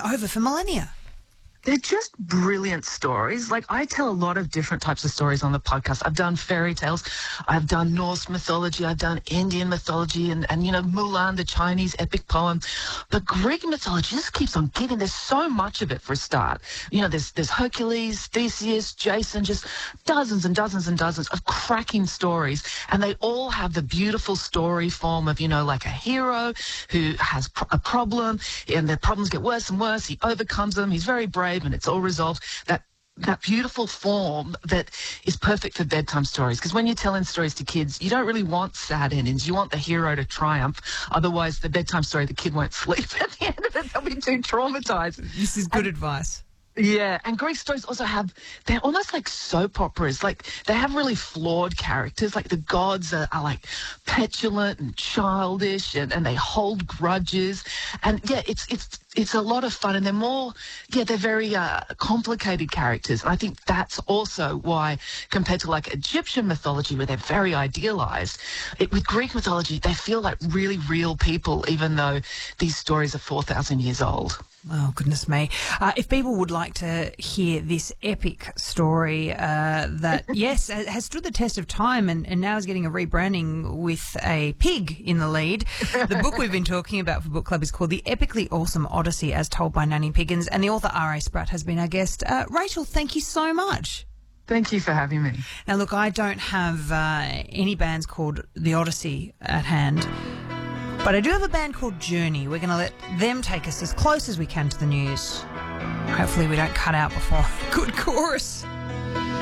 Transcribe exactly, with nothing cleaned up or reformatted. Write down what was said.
over for millennia. They're just brilliant stories. Like, I tell a lot of different types of stories on the podcast. I've done fairy tales. I've done Norse mythology. I've done Indian mythology and, and you know, Mulan, the Chinese epic poem. But Greek mythology just keeps on giving. There's so much of it for a start. You know, there's, there's Hercules, Theseus, Jason, just dozens and dozens and dozens of cracking stories. And they all have the beautiful story form of, you know, like a hero who has pro- a problem, and their problems get worse and worse. He overcomes them. He's very brave, and it's all resolved. That that beautiful form that is perfect for bedtime stories. Because when you're telling stories to kids, you don't really want sad endings. You want the hero to triumph. Otherwise, the bedtime story, the kid won't sleep at the end of it. They'll be too traumatized. This is good and, advice. Yeah, and Greek stories also have, they're almost like soap operas. Like, they have really flawed characters. Like, the gods are, are like petulant and childish, and, and they hold grudges. And yeah, it's it's it's a lot of fun, and they're more, yeah, they're very uh, complicated characters. And I think that's also why, compared to like Egyptian mythology, where they're very idealized, it, with Greek mythology, they feel like really real people, even though these stories are four thousand years old. Oh, goodness me. Uh, if people would like to hear this epic story uh, that, yes, has stood the test of time and, and now is getting a rebranding with a pig in the lead, the book we've been talking about for Book Club is called The Epically Awesome Odyssey, as told by Nanny Piggins, and the author R A Spratt has been our guest. Uh, Rachel, thank you so much. Thank you for having me. Now, look, I don't have uh, any bands called The Odyssey at hand, but I do have a band called Journey. We're going to let them take us as close as we can to the news. Hopefully we don't cut out before a good chorus.